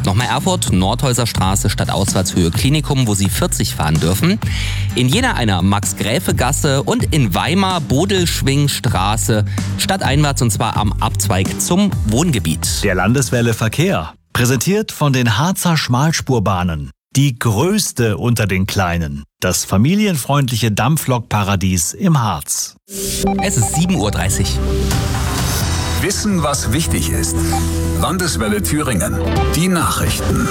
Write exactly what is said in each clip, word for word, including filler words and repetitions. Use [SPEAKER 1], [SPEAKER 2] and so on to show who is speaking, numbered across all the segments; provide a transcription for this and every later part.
[SPEAKER 1] Nochmal Erfurt, Nordhäuser Straße statt Auswärtshöhe Klinikum, wo Sie vierzig fahren dürfen. In Jena einer Max-Gräfe-Gasse und in Weimar Bodelschwingstraße stadteinwärts und zwar am Abzweig zum Wohngebiet.
[SPEAKER 2] Der Landeswelle Verkehr, präsentiert von den Harzer Schmalspurbahnen. Die größte unter den kleinen. Das familienfreundliche Dampflokparadies im Harz.
[SPEAKER 1] Es ist sieben Uhr dreißig.
[SPEAKER 3] Wissen, was wichtig ist. Landeswelle Thüringen. Die Nachrichten.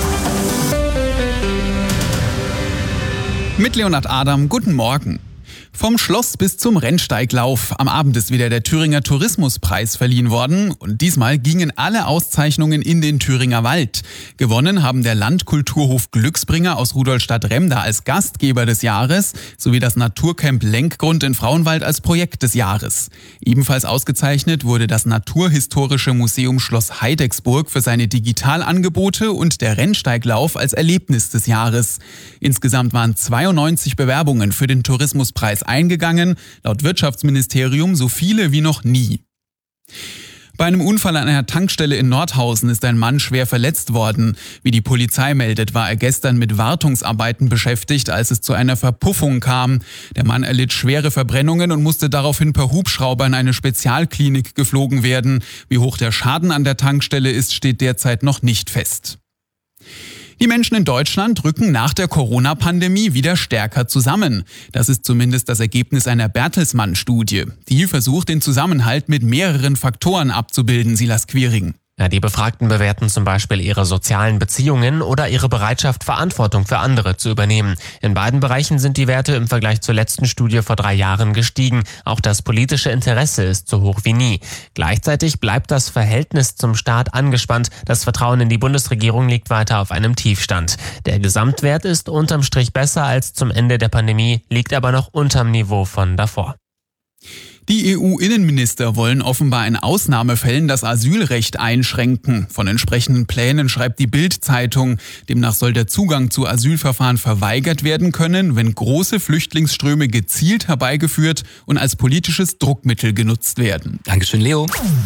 [SPEAKER 4] Mit Leonhard Adam, guten Morgen. Vom Schloss bis zum Rennsteiglauf. Am Abend ist wieder der Thüringer Tourismuspreis verliehen worden und diesmal gingen alle Auszeichnungen in den Thüringer Wald. Gewonnen haben der Landkulturhof Glücksbringer aus Rudolstadt-Remda als Gastgeber des Jahres sowie das Naturcamp Lenkgrund in Frauenwald als Projekt des Jahres. Ebenfalls ausgezeichnet wurde das Naturhistorische Museum Schloss Heidecksburg für seine Digitalangebote und der Rennsteiglauf als Erlebnis des Jahres. Insgesamt waren zweiundneunzig Bewerbungen für den Tourismuspreis eingegangen, laut Wirtschaftsministerium so viele wie noch nie. Bei einem Unfall an einer Tankstelle in Nordhausen ist ein Mann schwer verletzt worden. Wie die Polizei meldet, war er gestern mit Wartungsarbeiten beschäftigt, als es zu einer Verpuffung kam. Der Mann erlitt schwere Verbrennungen und musste daraufhin per Hubschrauber in eine Spezialklinik geflogen werden. Wie hoch der Schaden an der Tankstelle ist, steht derzeit noch nicht fest. Die Menschen in Deutschland rücken nach der Corona-Pandemie wieder stärker zusammen. Das ist zumindest das Ergebnis einer Bertelsmann-Studie. Die versucht, den Zusammenhalt mit mehreren Faktoren abzubilden, Silas Quiring.
[SPEAKER 5] Ja, die Befragten bewerten zum Beispiel ihre sozialen Beziehungen oder ihre Bereitschaft, Verantwortung für andere zu übernehmen. In beiden Bereichen sind die Werte im Vergleich zur letzten Studie vor drei Jahren gestiegen. Auch das politische Interesse ist so hoch wie nie. Gleichzeitig bleibt das Verhältnis zum Staat angespannt. Das Vertrauen in die Bundesregierung liegt weiter auf einem Tiefstand. Der Gesamtwert ist unterm Strich besser als zum Ende der Pandemie, liegt aber noch unterm Niveau von davor.
[SPEAKER 4] Die E U-Innenminister wollen offenbar in Ausnahmefällen das Asylrecht einschränken. Von entsprechenden Plänen schreibt die Bild-Zeitung. Demnach soll der Zugang zu Asylverfahren verweigert werden können, wenn große Flüchtlingsströme gezielt herbeigeführt und als politisches Druckmittel genutzt werden.
[SPEAKER 1] Dankeschön, Leo.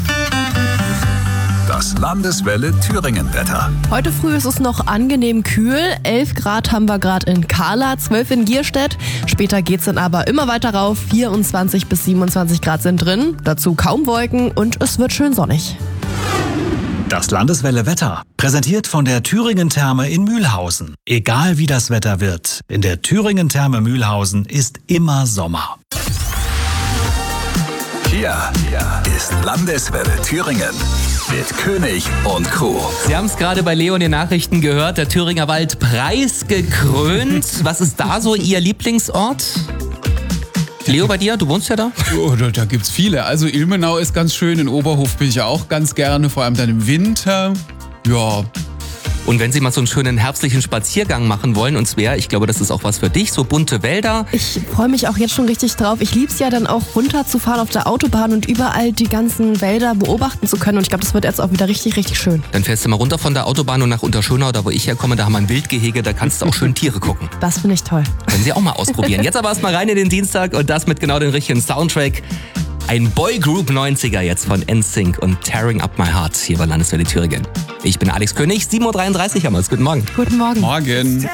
[SPEAKER 3] Das Landeswelle Thüringen-Wetter.
[SPEAKER 6] Heute früh ist es noch angenehm kühl. elf Grad haben wir gerade in Kahla, zwölf in Gierstedt. Später geht's dann aber immer weiter rauf. vierundzwanzig bis siebenundzwanzig Grad sind drin. Dazu kaum Wolken und es wird schön sonnig.
[SPEAKER 2] Das Landeswelle Wetter, präsentiert von der Thüringen-Therme in Mühlhausen. Egal wie das Wetter wird, in der Thüringen-Therme Mühlhausen ist immer Sommer.
[SPEAKER 3] Hier, hier ist Landeswelle Thüringen mit König und Crew.
[SPEAKER 1] Sie haben es gerade bei Leo in den Nachrichten gehört, der Thüringer Wald preisgekrönt. Was ist da so Ihr Lieblingsort? Leo, bei dir? Du wohnst ja da?
[SPEAKER 4] Oh, da, da gibt's viele. Also Ilmenau ist ganz schön, in Oberhof bin ich ja auch ganz gerne, vor allem dann im Winter. Ja.
[SPEAKER 1] Und wenn Sie mal so einen schönen herbstlichen Spaziergang machen wollen, und Svea, ich glaube, das ist auch was für dich, so bunte Wälder.
[SPEAKER 6] Ich freue mich auch jetzt schon richtig drauf. Ich lieb's ja dann auch runterzufahren auf der Autobahn und überall die ganzen Wälder beobachten zu können. Und ich glaube, das wird jetzt auch wieder richtig, richtig schön.
[SPEAKER 1] Dann fährst du mal runter von der Autobahn und nach Unterschönau, da wo ich herkomme, da haben wir ein Wildgehege, da kannst du auch schön Tiere gucken.
[SPEAKER 6] Das finde ich toll.
[SPEAKER 1] Können Sie auch mal ausprobieren. Jetzt aber erstmal rein in den Dienstag und das mit genau dem richtigen Soundtrack. Ein Boygroup neunziger jetzt von N Sync und Tearing Up My Heart hier bei Landeswelle Thüringen. Ich bin Alex König, sieben Uhr dreiunddreißig haben wir es. Guten Morgen.
[SPEAKER 6] Guten Morgen.
[SPEAKER 4] Morgen.